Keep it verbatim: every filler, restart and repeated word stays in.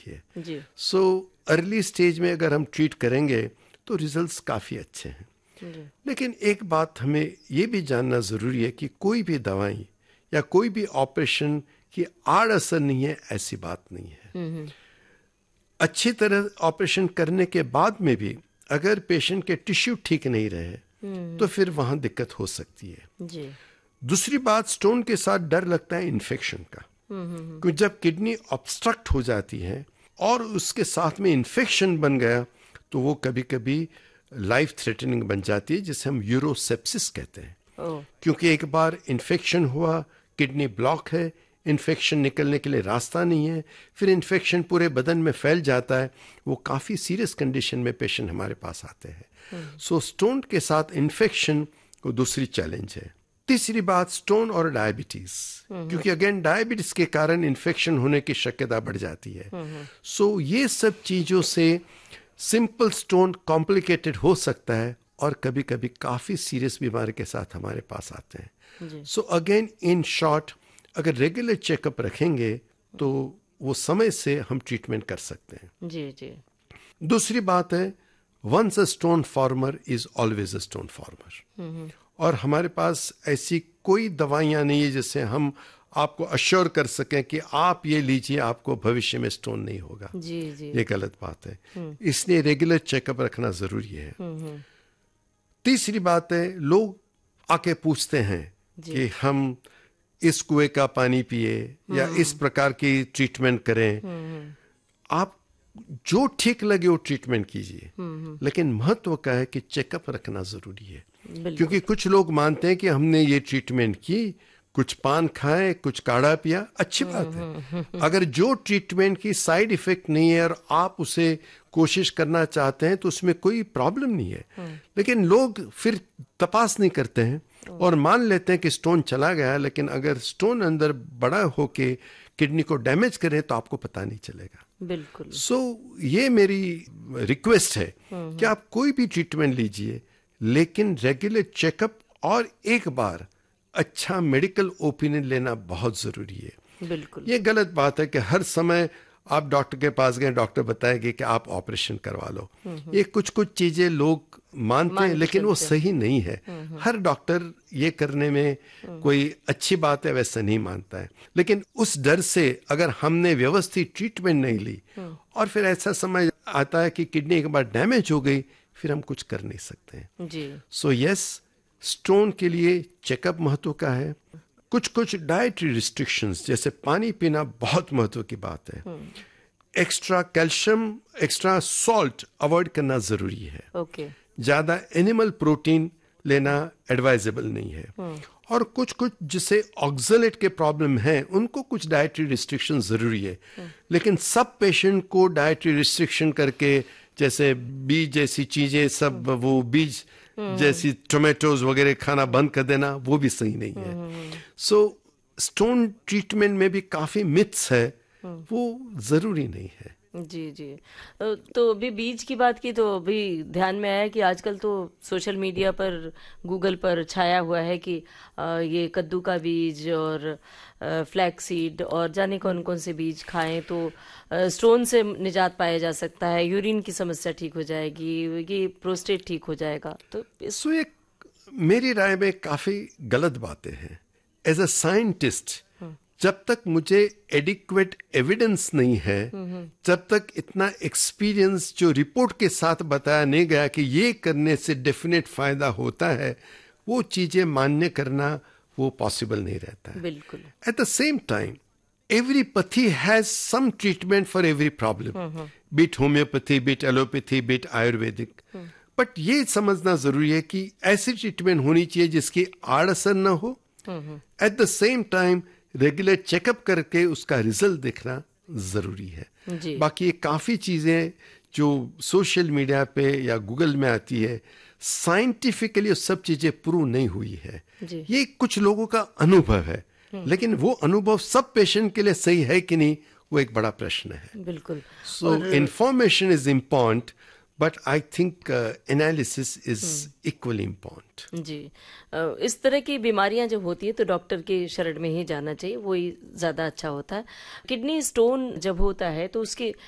है। जी। So early stage में अगर हम ट्रीट करेंगे तो रिजल्ट्स काफ़ी अच्छे हैं। जी। लेकिन एक बात हमें ये भी जानना ज़रूरी है कि कोई भी दवाई या कोई भी ऑपरेशन की आड़ असर नहीं है, ऐसी बात नहीं है। हम्म। अच्छी तरह ऑपरेशन करने के बाद में भी अगर पेशेंट के टिश्यू ठीक नहीं रहे तो फिर वहाँ दिक्कत हो सकती है। जी। दूसरी बात, स्टोन के साथ डर लगता है इन्फेक्शन का, क्योंकि जब किडनी ऑब्स्ट्रक्ट हो जाती है और उसके साथ में इन्फेक्शन बन गया तो वो कभी कभी लाइफ थ्रेटनिंग बन जाती है, जिसे हम यूरोसेप्सिस कहते हैं। ओ। क्योंकि एक बार इन्फेक्शन हुआ, किडनी ब्लॉक है, इन्फेक्शन निकलने के लिए रास्ता नहीं है, फिर इन्फेक्शन पूरे बदन में फैल जाता है, वो काफ़ी सीरियस कंडीशन में पेशेंट हमारे पास आते हैं। सो स्टोन के साथ इन्फेक्शन को दूसरी चैलेंज है। तीसरी बात, स्टोन और डायबिटीज, क्योंकि अगेन डायबिटीज के कारण इन्फेक्शन होने की शक्यता बढ़ जाती है। सो so, ये सब चीज़ों से सिंपल स्टोन कॉम्प्लिकेटेड हो सकता है और कभी कभी काफ़ी सीरियस बीमारी के साथ हमारे पास आते हैं। सो अगेन इन शॉर्ट, अगर रेगुलर चेकअप रखेंगे तो वो समय से हम ट्रीटमेंट कर सकते हैं। जी जी। दूसरी बात है, once a stone farmer is always a stone farmer. और हमारे पास ऐसी कोई दवाइयाँ नहीं है जिससे हम आपको अश्योर कर सकें कि आप ये लीजिए, आपको भविष्य में स्टोन नहीं होगा। जी जी। ये गलत बात है। इसलिए रेगुलर चेकअप रखना जरूरी है। तीसरी बात है, लोग आके पूछते हैं कि हम इस कुएं का पानी पिए या इस प्रकार की ट्रीटमेंट करें। आप जो ठीक लगे वो ट्रीटमेंट कीजिए, लेकिन महत्व का है कि चेकअप रखना जरूरी है। क्योंकि कुछ लोग मानते हैं कि हमने ये ट्रीटमेंट की, कुछ पान खाए, कुछ काढ़ा पिया, अच्छी बात है। अगर जो ट्रीटमेंट की साइड इफेक्ट नहीं है और आप उसे कोशिश करना चाहते हैं तो उसमें कोई प्रॉब्लम नहीं है। लेकिन लोग फिर तपास नहीं करते हैं और मान लेते हैं कि स्टोन चला गया, लेकिन अगर स्टोन अंदर बड़ा होके किडनी को डैमेज करे तो आपको पता नहीं चलेगा। बिल्कुल। सो so, ये मेरी रिक्वेस्ट है कि आप कोई भी ट्रीटमेंट लीजिए, लेकिन रेगुलर चेकअप और एक बार अच्छा मेडिकल ओपिनियन लेना बहुत जरूरी है। बिल्कुल। ये गलत बात है कि हर समय आप डॉक्टर के पास गए, डॉक्टर बताएंगे कि आप ऑपरेशन करवा लो। ये कुछ कुछ चीजें लोग मानते हैं, लेकिन वो सही नहीं है। हर डॉक्टर ये करने में कोई अच्छी बात है वैसा नहीं मानता है। लेकिन उस डर से अगर हमने व्यवस्थित ट्रीटमेंट नहीं ली और फिर ऐसा समझ आता है कि किडनी एक बार डैमेज हो गई, फिर हम कुछ कर नहीं सकते हैं। जी। सो यस, स्टोन के लिए चेकअप महत्व का है। कुछ कुछ डाइटरी रिस्ट्रिक्शंस, जैसे पानी पीना बहुत महत्व की बात है। Extra calcium, extra salt avoid करना जरूरी है। ओके। ज्यादा एनिमल प्रोटीन लेना एडवाइजेबल नहीं है। और कुछ कुछ जिसे ऑक्सलेट के प्रॉब्लम है उनको कुछ डाइटरी रिस्ट्रिक्शन जरूरी है। लेकिन सब पेशेंट को डाइटरी रिस्ट्रिक्शन करके, जैसे बीज जैसी चीजें, सब वो बीज जैसी टोमेटोज वगैरह खाना बंद कर देना, वो भी सही नहीं है। सो स्टोन ट्रीटमेंट में भी काफी मिथ्स है, वो जरूरी नहीं है। जी जी। तो अभी बीज की बात की तो अभी ध्यान में आया कि आजकल तो सोशल मीडिया पर, गूगल पर छाया हुआ है कि ये कद्दू का बीज और फ्लैक्स सीड और जाने कौन कौन से बीज खाएं तो स्टोन से निजात पाया जा सकता है, यूरिन की समस्या ठीक हो जाएगी, ये प्रोस्टेट ठीक हो जाएगा। तो सो एक मेरी राय में काफी गलत बातें हैं। एज अ साइंटिस्ट, जब तक मुझे एडिक्वेट एविडेंस नहीं है, जब तक इतना एक्सपीरियंस जो रिपोर्ट के साथ बताया नहीं गया कि ये करने से डेफिनेट फायदा होता है, वो चीजें मान्य करना वो पॉसिबल नहीं रहता है। बिल्कुल। At the same time, every pathy has some treatment for every problem, beat homeopathy, beat allopathy, beat Ayurvedic. But ये समझना जरूरी है कि ऐसी ट्रीटमेंट होनी चाहिए जिसकी आड़ असर न हो। At the same time regular checkup करके उसका रिजल्ट देखना जरूरी है। जी। बाकी ये काफी चीजें जो सोशल मीडिया पे या गूगल में आती है, साइंटिफिकली सब चीजें प्रूव नहीं हुई है। जी। ये कुछ लोगों का अनुभव है, लेकिन वो अनुभव सब पेशेंट के लिए सही है कि नहीं, वो एक बड़ा प्रश्न है। बिल्कुल। सो information is important, but I think analysis is equally important. जी। इस तरह की बीमारियां जब होती है तो डॉक्टर के शरण में ही जाना चाहिए, वही ज्यादा अच्छा होता है। किडनी स्टोन जब होता है तो उसके